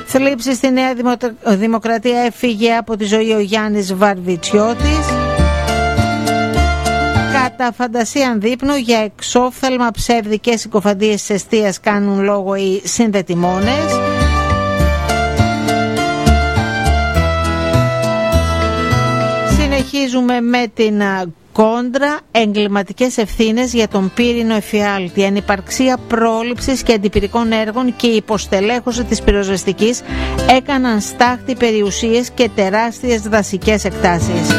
Θλίψη στη Νέα Δημοκρατία, έφυγε από τη ζωή ο Γιάννης Βαρβιτσιώτης. Κατά φαντασίαν δείπνο, για εξόφθαλμα ψευδικές συκοφαντίες της εστίας κάνουν λόγο οι συνδετημόνες. Συνεχίζουμε με την κόντρα, εγκληματικές ευθύνες για τον πύρινο εφιάλτη, ανυπαρξία πρόληψης και αντιπυρικών έργων και η υποστελέχωση της πυροσβεστικής έκαναν στάχτη περιουσίες και τεράστιες δασικές εκτάσεις.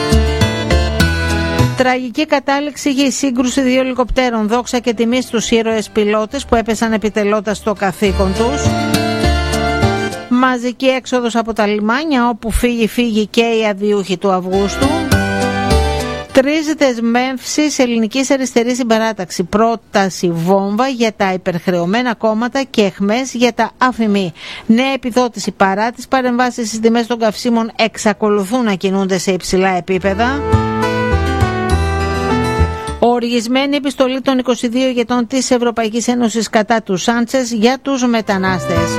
Τραγική κατάληξη για η σύγκρουση δύο ελικοπτέρων, δόξα και τιμή στους ήρωες πιλότες που έπεσαν επιτελώντας το καθήκον τους. Μαζική έξοδος από τα λιμάνια, όπου φύγει και οι αδιούχοι του Αυγούστου. Τρεις δεσμεύσεις ελληνικής αριστερής συμπαράταξη. Πρόταση βόμβα για τα υπερχρεωμένα κόμματα και εχμές για τα αφημί. Νέα επιδότηση παρά τις παρεμβάσεις στις τιμές των καυσίμων εξακολουθούν να κινούνται σε υψηλά επίπεδα. Οργισμένη επιστολή των 22 ηγετών της Ευρωπαϊκής Ένωσης κατά του Σάντσες για τους μετανάστες.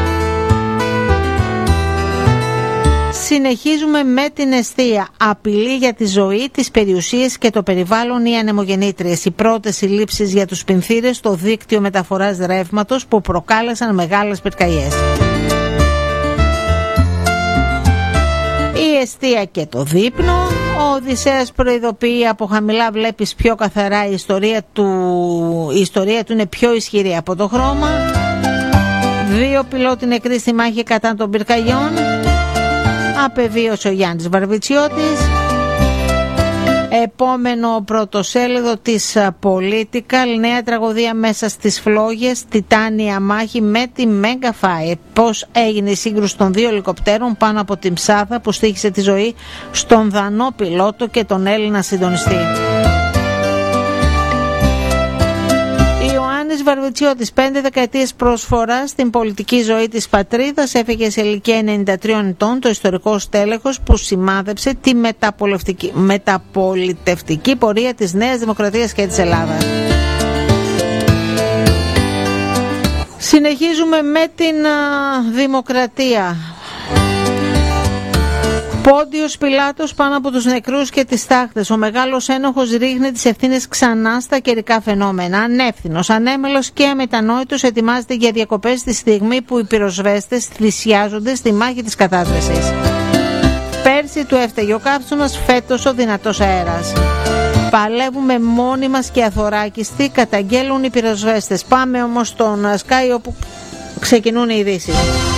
Συνεχίζουμε με την εστία. Απειλή για τη ζωή, τις περιουσίες και το περιβάλλον οι ανεμογεννήτριες. Οι πρώτες συλλήψεις για τους πινθύρες στο δίκτυο μεταφοράς ρεύματος που προκάλεσαν μεγάλες πυρκαγιές. Η εστία και το δείπνο. Ο Οδυσσέας προειδοποιεί: από χαμηλά βλέπεις πιο καθαρά, η ιστορία του είναι πιο ισχυρή από το χρώμα. 2 πιλότοι νεκροί στη μάχη κατά των πυρκαγιών. Απεβίωσε ο Γιάννης Βαρβιτσιώτης. Επόμενο πρωτοσέλιδο της Political, νέα τραγωδία μέσα στις φλόγες, τιτάνια μάχη με τη Mega Fire. Πώς έγινε η σύγκρουση των 2 ελικοπτέρων πάνω από την Ψάθα που στοίχησε τη ζωή στον Δανό πιλότο και τον Έλληνα συντονιστή. Βαρβιτσιώτης, 5 δεκαετίες προσφορά στην πολιτική ζωή της πατρίδας, έφυγε σε ηλικία 93 ετών, το ιστορικό στέλεχος που σημάδεψε τη μεταπολιτευτική πορεία της Νέας Δημοκρατίας και της Ελλάδας. Συνεχίζουμε με την Δημοκρατία. Πόντιος Πιλάτος πάνω από τους νεκρούς και τις τάχτες. Ο μεγάλος ένοχος ρίχνει τις ευθύνες ξανά στα καιρικά φαινόμενα. Ανεύθυνος, ανέμελος και αμετανόητος ετοιμάζεται για διακοπές τη στιγμή που οι πυροσβέστες θυσιάζονται στη μάχη της κατάσβεσης. Πέρσι του έφταιγε ο καύσωνας, φέτος ο δυνατός αέρας. Παλεύουμε μόνοι μας και αθωράκιστοι, καταγγέλουν οι πυροσβέστες. Πάμε όμως στον Sky όπου ξεκινούν οι ειδήσεις.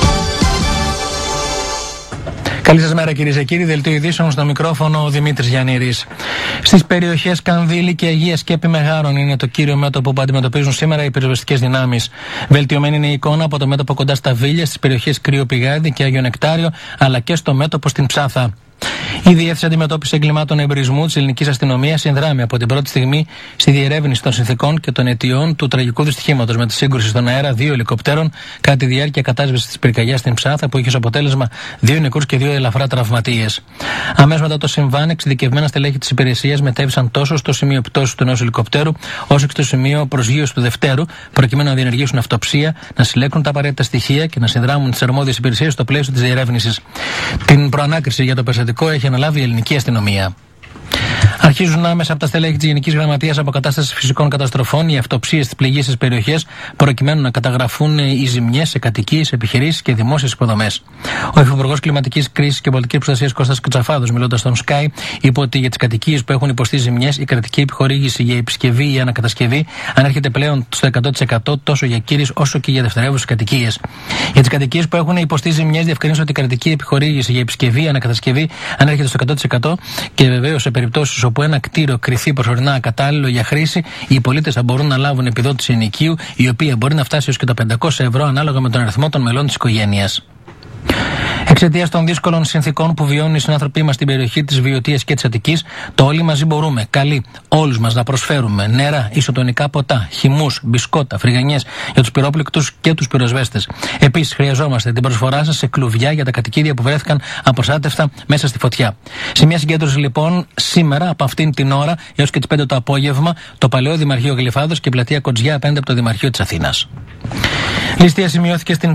Καλή σας μέρα κυρίες και κύριοι, δελτίο ειδήσεων στο μικρόφωνο ο Δημήτρης Γιαννήρης. Στις περιοχές Κανδύλη και Αγία Σκέπη Μεγάρων είναι το κύριο μέτωπο που αντιμετωπίζουν σήμερα οι πυροσβεστικές δυνάμεις. Βελτιωμένη είναι η εικόνα από το μέτωπο κοντά στα Βίλια, στις περιοχές Κρύο Πηγάδι και Άγιο Νεκτάριο, αλλά και στο μέτωπο στην Ψάθα. Η Διεύθυνση Αντιμετώπισης Εγκλημάτων Εμπρισμού της Ελληνικής Αστυνομίας συνδράμει από την πρώτη στιγμή στη διερεύνηση των συνθηκών και των αιτιών του τραγικού δυστυχήματος με τη σύγκρουση στον αέρα 2 ελικοπτέρων κατά τη διάρκεια κατάσβεσης της πυρκαγιάς στην Ψάθα που είχε ως αποτέλεσμα 2 νεκρούς και 2 ελαφρά τραυματίες. Αμέσως μετά το συμβάν, εξειδικευμένα στελέχη της υπηρεσίας μετέβησαν τόσο στο σημείο πτώσης του ενός ελικοπτέρου όσο και στο σημείο προσγείωσης του δευτέρου, προκειμένου να διενεργήσουν αυτοψία, να συλλέξουν τα απαραίτητα στοιχεία και να συνδράμουν τις αρμόδιες υπηρεσίες στο πλαίσιο της διερεύνησης. Την προανάκριση για το περιστατικό έχει αναλάβει η ελληνική αστυνομία. Αρχίζουν άμεσα από τα στελέχη της Γενικής Γραμματείας Αποκατάστασης Φυσικών Καταστροφών οι αυτοψίες στις πληγείσες περιοχές, προκειμένου να καταγραφούν οι ζημιές σε κατοικίες, επιχειρήσεις και δημόσιες υποδομές. Ο Υφυπουργός Κλιματικής Κρίσης και Πολιτικής Προστασίας Κώστας Κατσαφάδος, μιλώντας στον Sky, είπε ότι για τις κατοικίες που έχουν υποστεί ζημιές, η κρατική επιχορήγηση για επισκευή ή ανακατασκευή ανέρχεται πλέον στο 100% τόσο για κύριες όσο και για δευτερεύουσες κατοικίες. Για τις κατοικίες που έχουν υποστεί ζημιές, διευκρινίζει ότι η κρατική επιχορήγηση για επισκευή ή ανακατασκευή ανέρχεται στο 100% και βεβαίως σε περιπτώσεις όπου ένα κτίριο κριθεί προσωρινά ακατάλληλο για χρήση, οι πολίτες θα μπορούν να λάβουν επιδότηση ενοικίου, η οποία μπορεί να φτάσει έως και τα 500 ευρώ ανάλογα με τον αριθμό των μελών της οικογένειας. Εξαιτίας των δύσκολων συνθηκών που βιώνουν οι συνάνθρωποι μας στην περιοχή της Βιωτίας και της Αττικής, το Όλοι Μαζί Μπορούμε καλεί όλους μας να προσφέρουμε νερά, ισοτονικά ποτά, χυμούς, μπισκότα, φρυγανιές για τους πυρόπληκτους και τους πυροσβέστες. Επίσης, χρειαζόμαστε την προσφορά σας σε κλουβιά για τα κατοικίδια που βρέθηκαν απροστάτευτα μέσα στη φωτιά. Σε μια συγκέντρωση λοιπόν σήμερα από αυτήν την ώρα έως και τις 5 το απόγευμα, το Παλαιό Δημαρχείο Γλυφάδος και η πλατεία Κοτζιά απέναντι από το Δημαρχείο της Αθήνας. Ληστεία σημειώθηκε στην Πάτρα.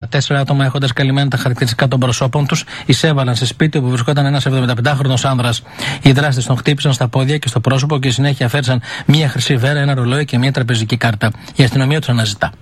4 άτομα, έχοντας καλυμμένα τα χαρακτηριστικά των προσώπων τους, εισέβαλαν σε σπίτι όπου βρισκόταν ένας 75χρονος άνδρας. Οι δράστες τον χτύπησαν στα πόδια και στο πρόσωπο και συνέχεια αφαίρεσαν μία χρυσή βέρα, ένα ρολόι και μία τραπεζική κάρτα. Η αστυνομία τους αναζητά.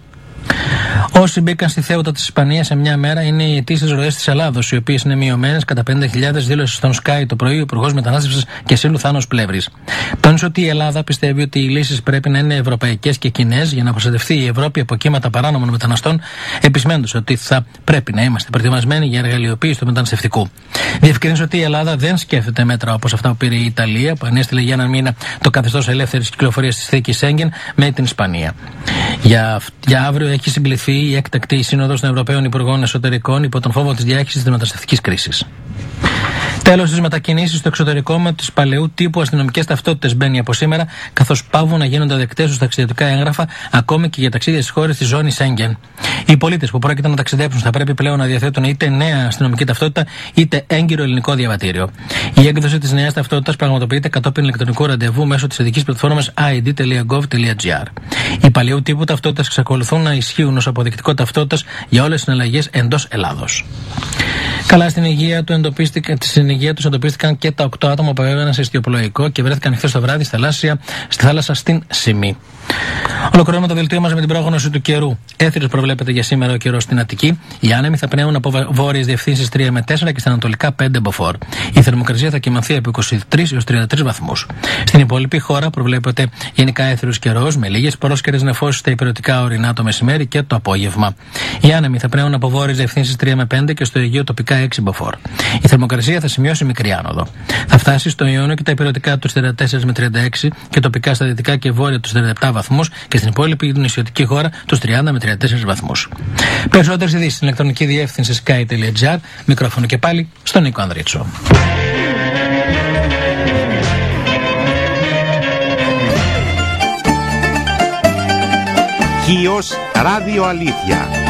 Όσοι μπήκαν στη Θέουτα της Ισπανίας σε μια μέρα είναι οι αιτήσεις ροές της Ελλάδος, οι οποίες είναι μειωμένες κατά 50.000, δήλωσε στον Sky το πρωί ο Υπουργός Μετανάστευσης και Ασύλου Θάνος Πλεύρης. Τόνισε ότι η Ελλάδα πιστεύει ότι οι λύσεις πρέπει να είναι ευρωπαϊκές και κοινές για να προστατευτεί η Ευρώπη από κύματα παράνομων μεταναστών, επισημένοντας ότι θα πρέπει να είμαστε προετοιμασμένοι για εργαλειοποίηση του μεταναστευτικού. Διευκρίνησε ότι η Ελλάδα δεν σκέφτεται μέτρα όπως αυτά που πήρε η Ιταλία, που ανέστειλε για έναν μήνα το καθεστώς ελεύθερης κυκλοφορίας της θήκης Σέγγεν με την Ισπανία. Για αύριο έχει συγκληθεί η έκτακτη Σύνοδος των Ευρωπαίων Υπουργών Εσωτερικών υπό τον φόβο της διάχυσης της μεταναστευτικής κρίσης. Τέλος, στις μετακινήσεις στο εξωτερικό με τις παλαιού τύπου αστυνομικές ταυτότητες μπαίνει από σήμερα, καθώς πάβουν να γίνονται δεκτές στους ταξιδιωτικά έγγραφα ακόμη και για ταξίδια στις χώρες της ζώνης Σέγγεν. Οι πολίτες που πρόκειται να ταξιδέψουν θα πρέπει πλέον να διαθέτουν είτε νέα αστυνομική ταυτότητα είτε έγκυρο ελληνικό διαβατήριο. Η έκδοση της νέας ταυτότητας πραγματοποιείται κατόπιν ηλεκτρονικού ραντεβού μέσω της ειδικής πλατφόρμας id.gov.gr. Οι παλαιού τύπου ταυτότητες εξακολουθούν να ισχύουν ως αποδεικτικό ταυτότητας για όλες τις συναλλαγές εντός Ελλάδος. Καλά, στην υγεία τους εντοπίστηκαν και τα 8 άτομα που έβαιναν σε ιστιοπλοϊκό και βρέθηκαν χθες το βράδυ στη θάλασσα στην Σιμή. Ολοκληρώνουμε το δελτίο μας με την πρόγνωση του καιρού. Έθριος προβλέπεται για σήμερα ο καιρός στην Αττική. Οι άνεμοι θα πνέουν από βόρειες διευθύνσεις 3 με 4 και στα ανατολικά 5 μποφόρ. Η θερμοκρασία θα κυμανθεί από 23 έως 33 βαθμούς. Στην υπόλοιπη χώρα προβλέπεται γενικά έθριος καιρός με λίγες πρόσκαιρες νεφώσεις στα υπηρετικά ορεινά το μεσημέρι και το απόγευμα. Οι άνεμοι θα πνέουν από βόρειες διευθύνσεις 3 με 5 και στο Αιγαίο τοπικά 6 μποφόρ. Η θερμοκρασία θα σημειώσει μικρή άνοδο. Θα φτάσει στο Ιόνιο και τα υπηρετικά του 34 με 36 και τοπικά στα δυτικά και βόρεια του 37 βαθμούς και στην υπόλοιπη νησιωτική χώρα τους 30 με 34 βαθμούς. Περισσότερες ειδήσεις στην ηλεκτρονική διεύθυνση sky.gr. Μικρόφωνο και πάλι στον Νίκο Ανδρίτσο. Χίος Ράδιο Αλήθεια.